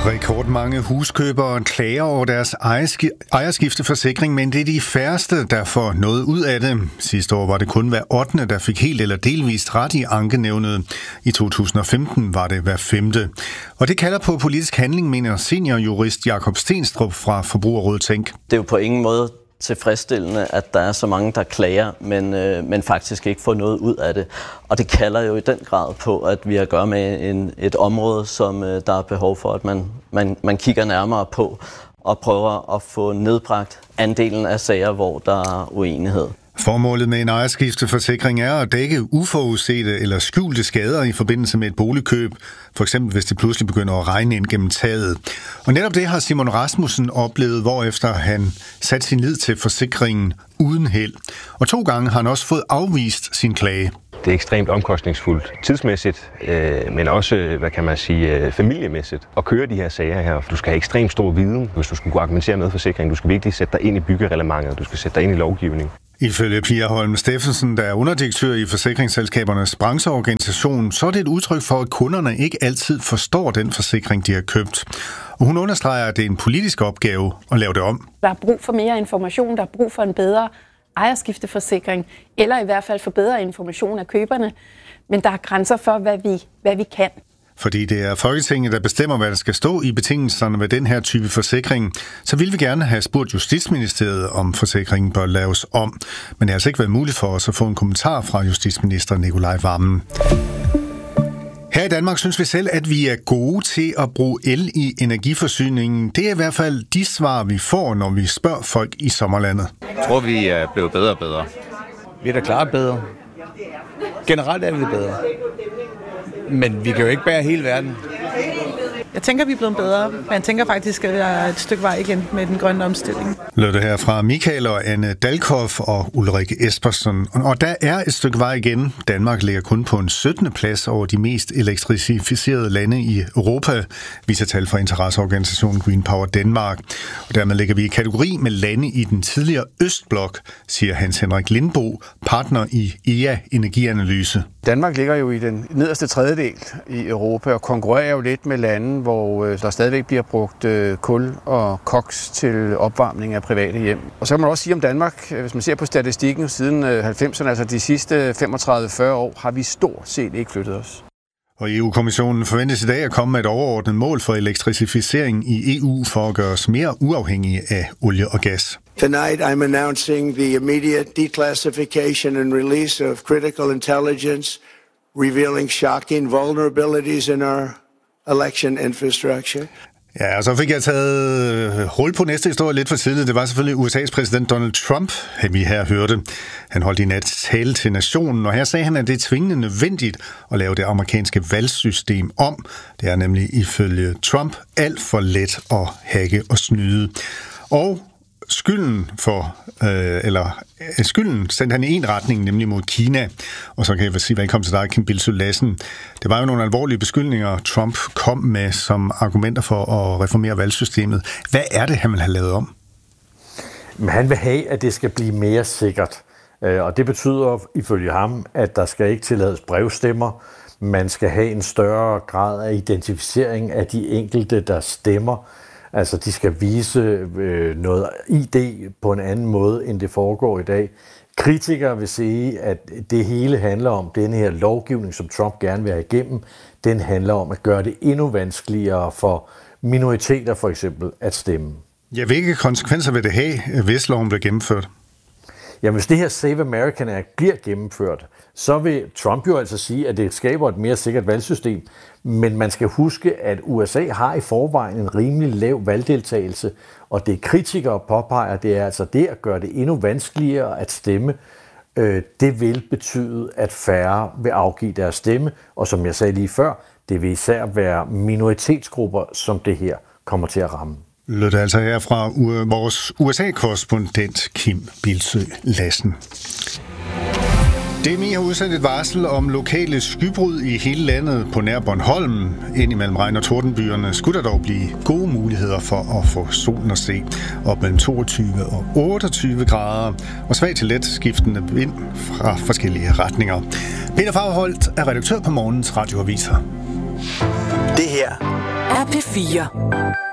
Rekordmange huskøbere klager over deres ejerskifteforsikring, men det er de færreste, der får noget ud af det. Sidste år var det kun hver 8., der fik helt eller delvist ret i ankenævnet. I 2015 var det hver 5. Og det kalder på politisk handling, mener seniorjurist Jakob Stenstrup fra Forbrugerrådet Tænk. Det er jo på ingen måde tilfredsstillende, at der er så mange, der klager, men faktisk ikke får noget ud af det. Og det kalder jo i den grad på, at vi har at gøre med et område, som der er behov for, at man kigger nærmere på og prøver at få nedbragt andelen af sager, hvor der er uenighed. Formålet med en ejerskifteforsikring er at dække uforudsete eller skjulte skader i forbindelse med et boligkøb, for eksempel hvis det pludselig begynder at regne ind gennem taget. Og netop det har Simon Rasmussen oplevet, hvorefter han satte sin lid til forsikringen uden held. Og 2 gange har han også fået afvist sin klage. Det er ekstremt omkostningsfuldt tidsmæssigt, men også, familiemæssigt at køre de her sager her. Du skal have ekstremt stor viden, hvis du skal kunne argumentere med forsikringen. Du skal virkelig sætte dig ind i byggereglementet, du skal sætte dig ind i lovgivning. Ifølge Pia Holm Steffensen, der er underdirektør i Forsikringsselskabernes brancheorganisation, så er det et udtryk for, at kunderne ikke altid forstår den forsikring, de har købt. Og hun understreger, at det er en politisk opgave at lave det om. Der er brug for mere information, der er brug for en bedre ejerskifteforsikring, eller i hvert fald for bedre information af køberne. Men der er grænser for, hvad vi kan. Fordi det er Folketinget, der bestemmer, hvad der skal stå i betingelserne ved den her type forsikring, så vil vi gerne have spurgt Justitsministeriet, om forsikringen bør laves om. Men det har altså ikke været muligt for os at få en kommentar fra justitsminister Nicolai Wammen. Her i Danmark synes vi selv, at vi er gode til at bruge el i energiforsyningen. Det er i hvert fald de svar, vi får, når vi spørger folk i sommerlandet. Jeg tror, vi er blevet bedre og bedre. Vi er da klart bedre. Generelt er vi bedre. Men vi kan jo ikke bære hele verden. Jeg tænker, vi er blevet bedre, men jeg tænker faktisk, at der er et stykke vej igen med den grønne omstilling. Lød det her fra Michael og Anne Dalkhoff og Ulrike Espersen. Og der er et stykke vej igen. Danmark ligger kun på en 17. plads over de mest elektrificerede lande i Europa, viser tal fra interesseorganisationen Green Power Denmark. Og dermed ligger vi i kategori med lande i den tidligere Østblok, siger Hans Henrik Lindbo, partner i EA Energianalyse. Danmark ligger jo i den nederste tredjedel i Europa og konkurrerer jo lidt med lande, hvor der stadigvæk bliver brugt kul og koks til opvarmning af private hjem. Og så kan man også sige om Danmark, hvis man ser på statistikken siden 90'erne, altså de sidste 35-40 år, har vi stort set ikke flyttet os. Og EU-kommissionen forventes i dag at komme med et overordnet mål for elektrificering i EU for at gøre os mere uafhængige af olie og gas. Tonight I'm announcing the immediate declassification and release of critical intelligence, revealing shocking vulnerabilities in our election infrastructure. Ja, og så fik jeg taget hul på næste historie lidt for tidligt. Det var selvfølgelig USA's præsident Donald Trump, vi her hørte. Han holdt i nat tale til nationen, og her sagde han, at det er tvingende nødvendigt at lave det amerikanske valgsystem om. Det er nemlig ifølge Trump alt for let at hacke og snyde. Og skylden sendte han i en retning, nemlig mod Kina. Og så kan jeg sige velkommen til dig, Kim Bildsøe Lassen. Det var jo nogle alvorlige beskyldninger, Trump kom med som argumenter for at reformere valgsystemet. Hvad er det, han vil have lavet om? Han vil have, at det skal blive mere sikkert. Og det betyder ifølge ham, at der skal ikke tillades brevstemmer. Man skal have en større grad af identificering af de enkelte, der stemmer. Altså, de skal vise noget ID på en anden måde, end det foregår i dag. Kritikere vil sige, at det hele handler om, denne her lovgivning, som Trump gerne vil have igennem, den handler om at gøre det endnu vanskeligere for minoriteter for eksempel at stemme. Ja, hvilke konsekvenser vil det have, hvis loven bliver gennemført? Jamen, hvis det her Save American Act bliver gennemført, så vil Trump jo altså sige, at det skaber et mere sikkert valgsystem. Men man skal huske, at USA har i forvejen en rimelig lav valgdeltagelse, og det kritikere påpeger, det er altså det at gøre det endnu vanskeligere at stemme. Det vil betyde, at færre vil afgive deres stemme, og som jeg sagde lige før, det vil især være minoritetsgrupper, som det her kommer til at ramme. Lød det altså her fra vores USA-korrespondent Kim Bildsøe Lassen. DMI har udsendt et varsel om lokale skybrud i hele landet på nær Bornholm. Indimellem regn- og tordenbyerne skulle der dog blive gode muligheder for at få solen at se. Op mellem 22 og 28 grader og svag til let skiftende vind fra forskellige retninger. Peter Fagerholt er redaktør på morgens radioaviser. Det her er P4.